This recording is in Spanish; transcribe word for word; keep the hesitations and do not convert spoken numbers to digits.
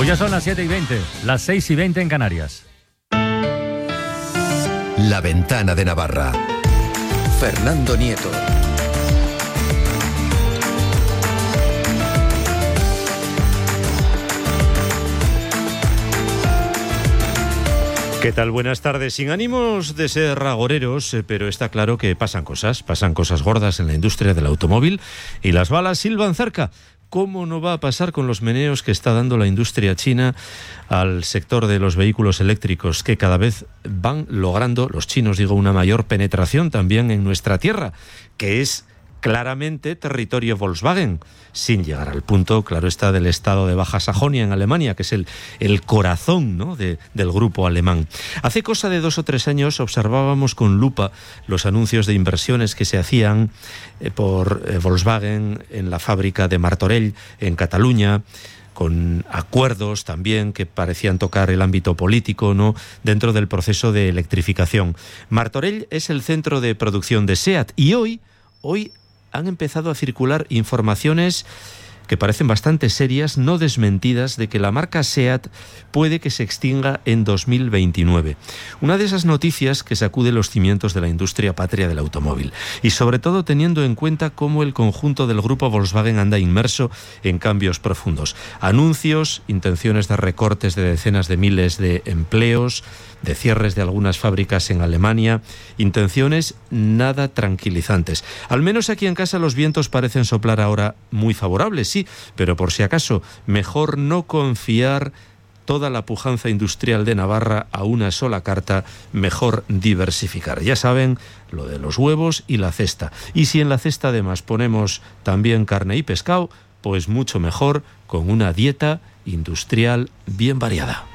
Pues ya son las siete y veinte, las seis y veinte en Canarias. La Ventana de Navarra. Fernando Nieto. ¿Qué tal? Buenas tardes. Sin ánimos de ser agoreros, pero está claro que pasan cosas, pasan cosas gordas en la industria del automóvil y las balas silban cerca. ¿Cómo no va a pasar con los meneos que está dando la industria china al sector de los vehículos eléctricos, que cada vez van logrando, los chinos digo, una mayor penetración también en nuestra tierra, que es claramente territorio Volkswagen, sin llegar al punto, claro está, del estado de Baja Sajonia en Alemania, que es el, el corazón, ¿no?, de, del grupo alemán. Hace cosa de dos o tres años observábamos con lupa los anuncios de inversiones que se hacían eh, por eh, Volkswagen en la fábrica de Martorell, en Cataluña, con acuerdos también que parecían tocar el ámbito político, ¿no?, dentro del proceso de electrificación. Martorell es el centro de producción de SEAT y hoy, hoy han empezado a circular informaciones que parecen bastante serias, no desmentidas, de que la marca SEAT puede que se extinga en dos mil veintinueve. Una de esas noticias que sacude los cimientos de la industria patria del automóvil. Y sobre todo teniendo en cuenta cómo el conjunto del grupo Volkswagen anda inmerso en cambios profundos. Anuncios, intenciones de recortes de decenas de miles de empleos, de cierres de algunas fábricas en Alemania, intenciones nada tranquilizantes. Al menos aquí en casa los vientos parecen soplar ahora muy favorables, sí, pero por si acaso, mejor no confiar toda la pujanza industrial de Navarra a una sola carta, mejor diversificar. Ya saben, lo de los huevos y la cesta. Y si en la cesta además ponemos también carne y pescado, pues mucho mejor, con una dieta industrial bien variada.